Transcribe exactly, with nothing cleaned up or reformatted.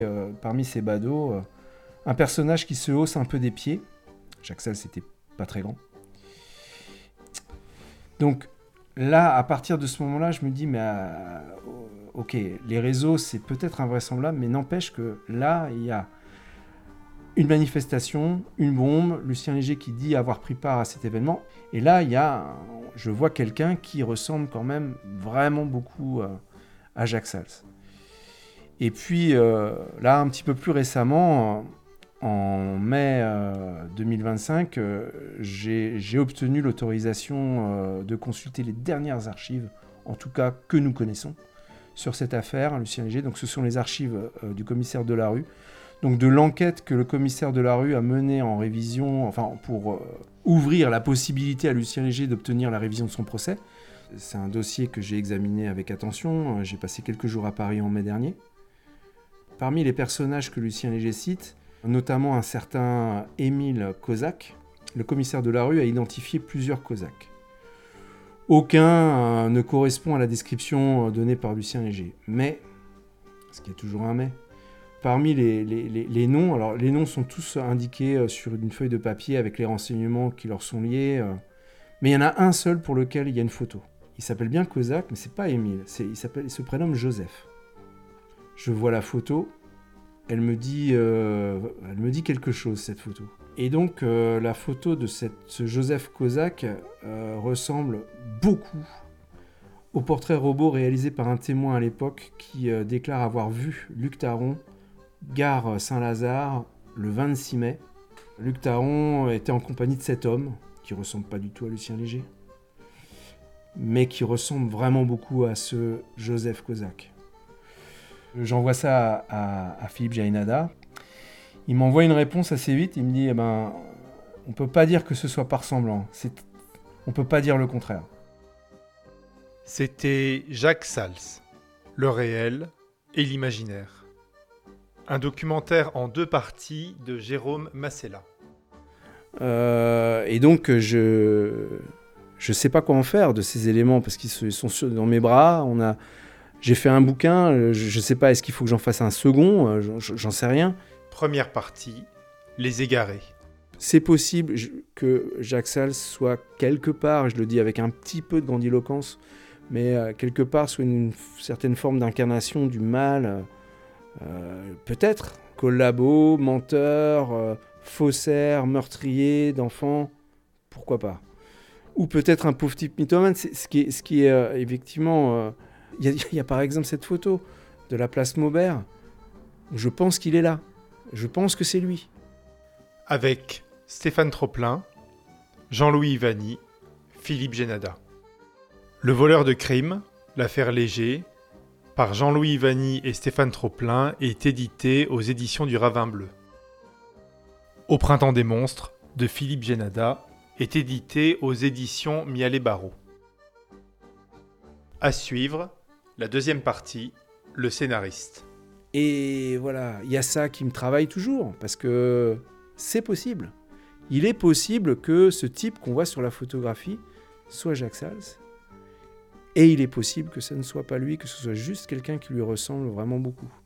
Euh, parmi ces badauds, euh, un personnage qui se hausse un peu des pieds. Jacques Sals, c'était pas très grand. Donc là, à partir de ce moment-là, je me dis, mais euh, ok, les réseaux, c'est peut-être invraisemblable, mais n'empêche que là, il y a une manifestation, une bombe, Lucien Léger qui dit avoir pris part à cet événement. Et là, il y a, je vois quelqu'un qui ressemble quand même vraiment beaucoup euh, à Jacques Sals. Et puis euh, là, un petit peu plus récemment, en mai euh, deux mille vingt-cinq, euh, j'ai, j'ai obtenu l'autorisation euh, de consulter les dernières archives, en tout cas que nous connaissons, sur cette affaire, Lucien Léger. Donc ce sont les archives euh, du commissaire Delarue, donc de l'enquête que le commissaire Delarue a menée en révision, enfin pour euh, ouvrir la possibilité à Lucien Léger d'obtenir la révision de son procès. C'est un dossier que j'ai examiné avec attention. J'ai passé quelques jours à Paris en mai dernier. Parmi les personnages que Lucien Léger cite, notamment un certain Émile Kozak, le commissaire Delarue a identifié plusieurs Cosaques. Aucun euh, ne correspond à la description donnée par Lucien Léger. Mais, parce qu'il y a toujours un mais, parmi les, les, les, les noms, alors les noms sont tous indiqués sur une feuille de papier avec les renseignements qui leur sont liés, mais il y en a un seul pour lequel il y a une photo. Il s'appelle bien Kozak, mais c'est pas Émile, c'est, il, s'appelle, il se prénomme Joseph. Je vois la photo, elle me dit, euh, elle me dit quelque chose, cette photo. Et donc, euh, la photo de cette, ce Joseph Kozak euh, ressemble beaucoup au portrait robot réalisé par un témoin à l'époque qui euh, déclare avoir vu Luc Taron, gare Saint-Lazare, le vingt-six mai. Luc Taron était en compagnie de cet homme, qui ne ressemble pas du tout à Lucien Léger, mais qui ressemble vraiment beaucoup à ce Joseph Kozak. J'envoie ça à, à, à Philippe Jainada. Il m'envoie une réponse assez vite. Il me dit, eh ben, on ne peut pas dire que ce soit pas ressemblant. C'est... On ne peut pas dire le contraire. C'était Jacques Sals, le réel et l'imaginaire. Un documentaire en deux parties de Jérôme Massella. Euh, et donc, je je sais pas quoi en faire de ces éléments parce qu'ils sont dans mes bras. On a, j'ai fait un bouquin. Je, je sais pas, est-ce qu'il faut que j'en fasse un second ? J'en sais rien. Première partie, Les Égarés. C'est possible que Jacques Sals soit quelque part, je le dis avec un petit peu de grandiloquence, mais euh, quelque part soit une, une certaine forme d'incarnation du mal. Euh, peut-être collabo, menteur, euh, faussaire, meurtrier d'enfants, pourquoi pas. Ou peut-être un pauvre type mythomane. C'est, ce qui est, ce qui est euh, effectivement... Il euh, y, y a par exemple cette photo de la place Maubert. Je pense qu'il est là. Je pense que c'est lui. Avec Stéphane Troplin, Jean-Louis Ivany, Philippe Jainada. Le voleur de crime, l'affaire Léger, par Jean-Louis Ivany et Stéphane Troplin, est édité aux éditions du Ravin Bleu. Au printemps des monstres, de Philippe Jainada, est édité aux éditions Mialet Barreau. À suivre, la deuxième partie, le scénariste. Et voilà, il y a ça qui me travaille toujours, parce que c'est possible. Il est possible que ce type qu'on voit sur la photographie soit Jacques Sals, et il est possible que ce ne soit pas lui, que ce soit juste quelqu'un qui lui ressemble vraiment beaucoup.